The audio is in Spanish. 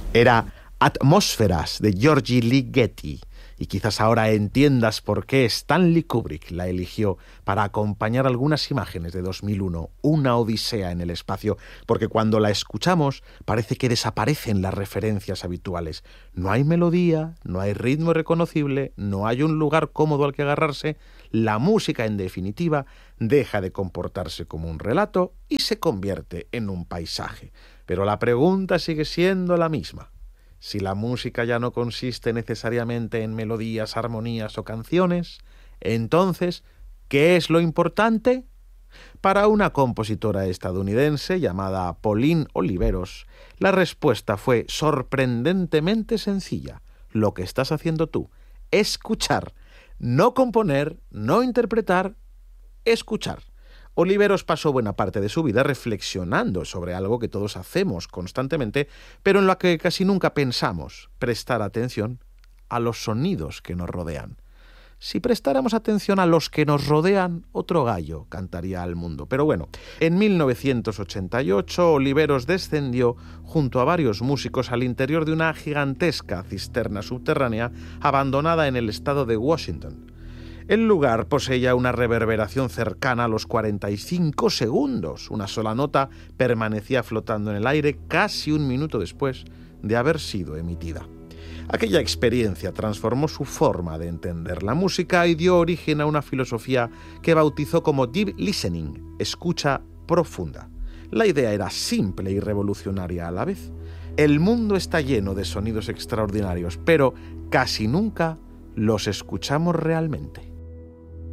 Era Atmósferas de György Ligeti, y quizás ahora entiendas por qué Stanley Kubrick la eligió para acompañar algunas imágenes de 2001, una odisea en el espacio, porque cuando la escuchamos parece que desaparecen las referencias habituales. No hay melodía, no hay ritmo reconocible, no hay un lugar cómodo al que agarrarse. La música, en definitiva, deja de comportarse como un relato y se convierte en un paisaje. Pero la pregunta sigue siendo la misma. Si la música ya no consiste necesariamente en melodías, armonías o canciones, entonces, ¿qué es lo importante? Para una compositora estadounidense llamada Pauline Oliveros, la respuesta fue sorprendentemente sencilla. Lo que estás haciendo tú, escuchar, no componer, no interpretar, escuchar. Oliveros pasó buena parte de su vida reflexionando sobre algo que todos hacemos constantemente, pero en lo que casi nunca pensamos: prestar atención a los sonidos que nos rodean. Si prestáramos atención a los que nos rodean, otro gallo cantaría al mundo. Pero bueno, en 1988 Oliveros descendió junto a varios músicos al interior de una gigantesca cisterna subterránea abandonada en el estado de Washington. El lugar poseía una reverberación cercana a los 45 segundos. Una sola nota permanecía flotando en el aire casi un minuto después de haber sido emitida. Aquella experiencia transformó su forma de entender la música y dio origen a una filosofía que bautizó como Deep Listening, escucha profunda. La idea era simple y revolucionaria a la vez. El mundo está lleno de sonidos extraordinarios, pero casi nunca los escuchamos realmente.